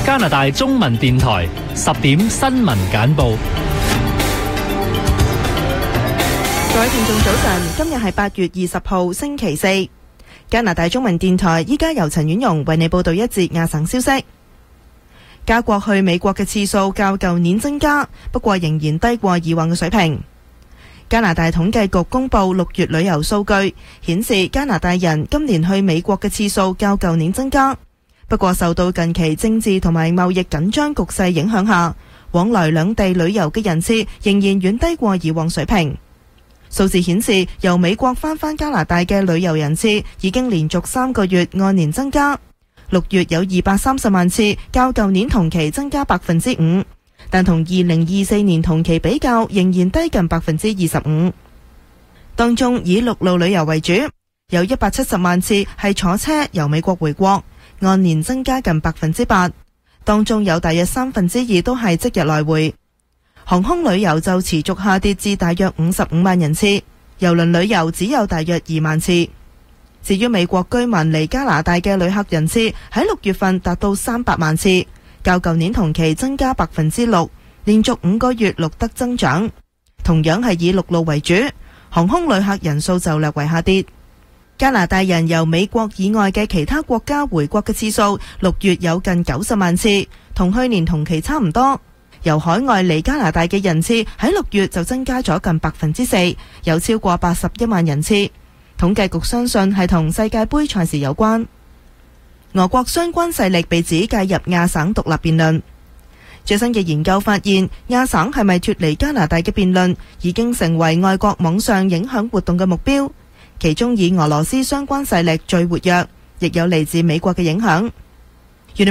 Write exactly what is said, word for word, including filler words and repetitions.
加拿大中文電台十點新聞簡報。 各位聽眾早晨，今日係八月二十號星期四。加拿大中文電台依家由陳婉容為你報道一節亞省消息。加國去美國嘅次數較舊年增加，不過仍然低過以往嘅水平。加拿大統計局公布六月旅遊數據，顯示加拿大人今年去美國嘅次數較舊年增加。不過受到近期政治同埋貿易緊張局勢影響下，往來兩地旅遊嘅人次仍然遠低過以往水平。數字顯示，由美國返返加拿大嘅旅遊人次已經連續三個月按年增加。六月有二百三十萬次，較舊年同期增加百分之五，但同二零二四年同期比較仍然低近百分之二十五。當中以陸路旅遊為主，有一百七十萬次係坐車由美國回國，按年增加近百分之八。當中有大約三分之二都係即日來回。航空旅遊就持續下跌至大約五十五萬人次，郵輪旅遊只有大約二萬次。至於美國居民嚟加拿大嘅旅客人次喺六月份達到三百萬次，較舊年同期增加百分之六，連續五個月錄得增長。同樣係以陸路為主，航空旅客人數就略為下跌。加拿大人由美國以外嘅其他國家回國嘅次數，六月有近九十萬次，同去年同期差唔多。由海外嚟加拿大嘅人次喺六月就增加咗近百分之四，有超過八十一萬人次。統計局相信係同世界盃賽事有關。俄國相關勢力被指介入亞省獨立辯論。最新嘅研究發現，亞省係咪脫離加拿大嘅辯論已經成為外國網上影響活動嘅目標。其中以俄羅斯相關勢力最活躍，亦有嚟自美國嘅影響。